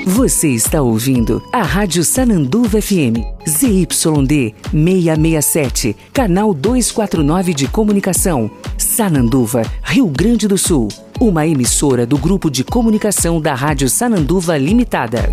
Você está ouvindo a Rádio Sananduva FM, ZYD 667, canal 249 de comunicação, Sananduva, Rio Grande do Sul. Uma emissora do Grupo de Comunicação da Rádio Sananduva Limitada.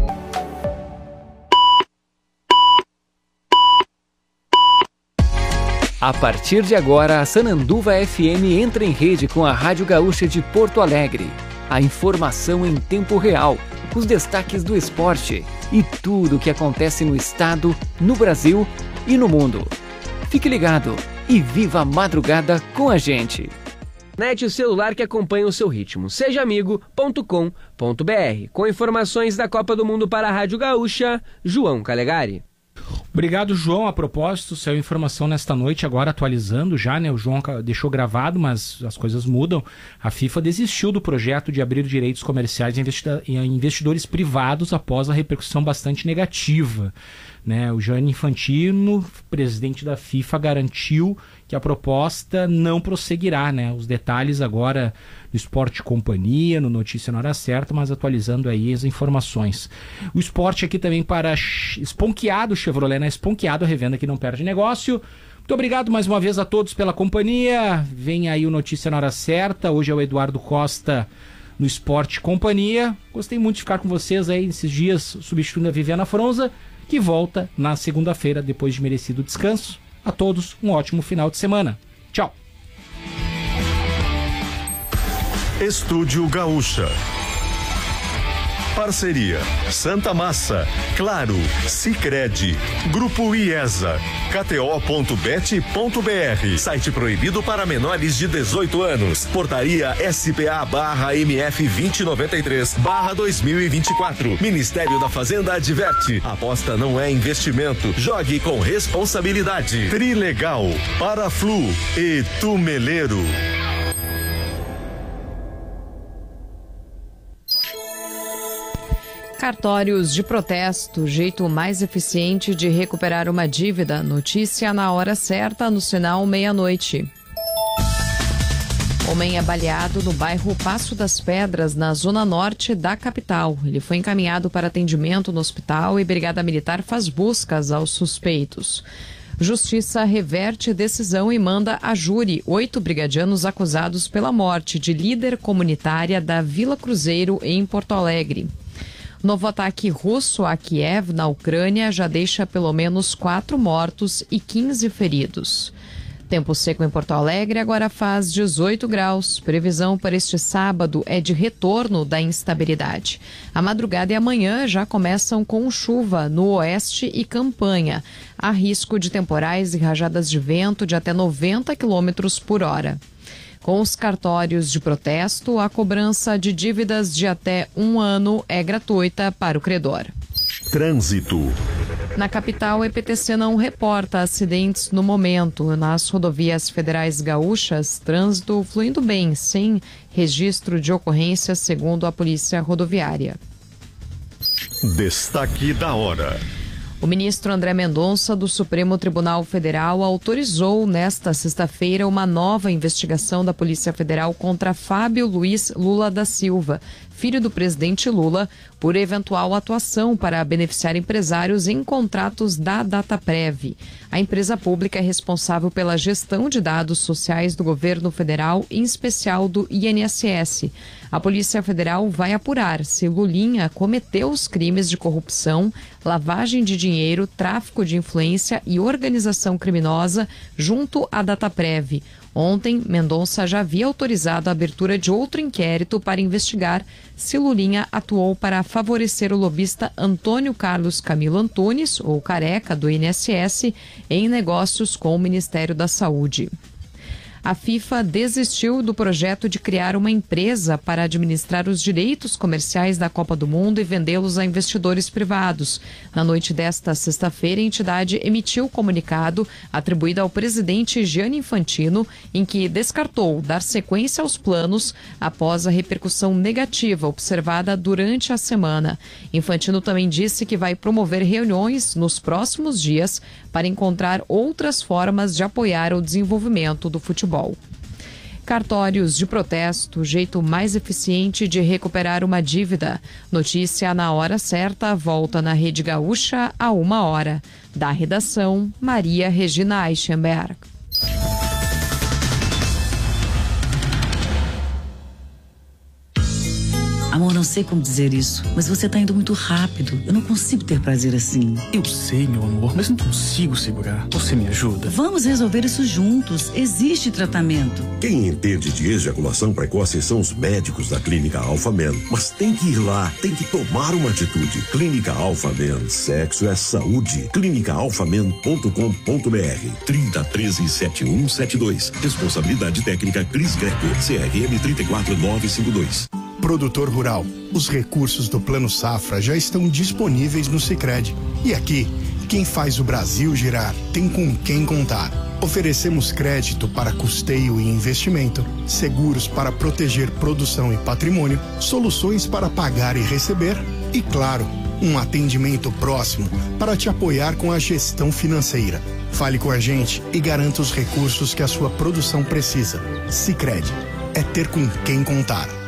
A partir de agora, a Sananduva FM entra em rede com a Rádio Gaúcha de Porto Alegre. A informação em tempo real, os destaques do esporte e tudo o que acontece no estado, no Brasil e no mundo. Fique ligado e viva a madrugada com a gente. Net celular que acompanha o seu ritmo. Sejaamigo.com.br. Com informações da Copa do Mundo para a Rádio Gaúcha, João Calegari. Obrigado, João. A propósito, saiu informação nesta noite, agora atualizando já, né? O João deixou gravado, mas as coisas mudam. A FIFA desistiu do projeto de abrir direitos comerciais a investidores privados após a repercussão bastante negativa, né? O Gianni Infantino, presidente da FIFA, garantiu que a proposta não prosseguirá, né? Os detalhes agora no Esporte Companhia, no Notícia na Hora Certa, mas atualizando aí as informações. O esporte aqui também para Esponqueado, Chevrolet na Esponqueado, a revenda que não perde negócio. Muito obrigado mais uma vez a todos pela companhia. Vem aí o Notícia na Hora Certa. Hoje é o Eduardo Costa no Esporte Companhia. Gostei muito de ficar com vocês aí nesses dias, substituindo a Viviana Fronza, que volta na segunda-feira depois de merecido descanso. A todos um ótimo final de semana. Tchau. Estúdio Gaúcha. Parceria Santa Massa, Claro, Sicredi, Grupo IESA, KTO.bet.br, site proibido para menores de 18 anos, portaria SPA/MF 2093/2024, Ministério da Fazenda adverte, aposta não é investimento, jogue com responsabilidade. Trilegal, Paraflu e Tumeleiro. Cartórios de protesto, jeito mais eficiente de recuperar uma dívida. Notícia na hora certa, no sinal meia-noite. Homem é baleado no bairro Passo das Pedras, na zona norte da capital. Ele foi encaminhado para atendimento no hospital e Brigada Militar faz buscas aos suspeitos. Justiça reverte decisão e manda a júri 8 brigadianos acusados pela morte de líder comunitária da Vila Cruzeiro, em Porto Alegre. Novo ataque russo a Kiev, na Ucrânia, já deixa pelo menos 4 mortos e 15 feridos. Tempo seco em Porto Alegre, agora faz 18 graus. Previsão para este sábado é de retorno da instabilidade. A madrugada e amanhã já começam com chuva no oeste e Campanha. Há risco de temporais e rajadas de vento de até 90 km por hora. Com os cartórios de protesto, a cobrança de dívidas de até 1 ano é gratuita para o credor. Trânsito. Na capital, a EPTC não reporta acidentes no momento. Nas rodovias federais gaúchas, trânsito fluindo bem, sem registro de ocorrências, segundo a Polícia Rodoviária. Destaque da hora. O ministro André Mendonça, do Supremo Tribunal Federal, autorizou nesta sexta-feira uma nova investigação da Polícia Federal contra Fábio Luiz Lula da Silva, filho do presidente Lula, por eventual atuação para beneficiar empresários em contratos da Dataprev. A empresa pública é responsável pela gestão de dados sociais do governo federal, em especial do INSS. A Polícia Federal vai apurar se Lulinha cometeu os crimes de corrupção, lavagem de dinheiro, tráfico de influência e organização criminosa junto à Dataprev. Ontem, Mendonça já havia autorizado a abertura de outro inquérito para investigar se Lulinha atuou para favorecer o lobista Antônio Carlos Camilo Antunes, ou Careca, do INSS, em negócios com o Ministério da Saúde. A FIFA desistiu do projeto de criar uma empresa para administrar os direitos comerciais da Copa do Mundo e vendê-los a investidores privados. Na noite desta sexta-feira, a entidade emitiu comunicado atribuído ao presidente Gianni Infantino, em que descartou dar sequência aos planos após a repercussão negativa observada durante a semana. Infantino também disse que vai promover reuniões nos próximos dias para encontrar outras formas de apoiar o desenvolvimento do futebol. Cartórios de protesto, jeito mais eficiente de recuperar uma dívida. Notícia na hora certa, volta na Rede Gaúcha a 1h. Da redação, Maria Regina Eichenberg. Amor, não sei como dizer isso, mas você tá indo muito rápido. Eu não consigo ter prazer assim. Eu sei, meu amor, mas não consigo segurar. Você me ajuda? Vamos resolver isso juntos. Existe tratamento. Quem entende de ejaculação precoce são os médicos da Clínica Alpha Men. Mas tem que ir lá, tem que tomar uma atitude. Clínica Alpha Men, sexo é saúde. clinicaalphamen.com.br 3013-7172. Responsabilidade técnica Cris Greco, CRM 34952. Produtor rural, os recursos do Plano Safra já estão disponíveis no Sicredi. E aqui, quem faz o Brasil girar tem com quem contar. Oferecemos crédito para custeio e investimento, seguros para proteger produção e patrimônio, soluções para pagar e receber e, claro, um atendimento próximo para te apoiar com a gestão financeira. Fale com a gente e garanta os recursos que a sua produção precisa. Sicredi, é ter com quem contar.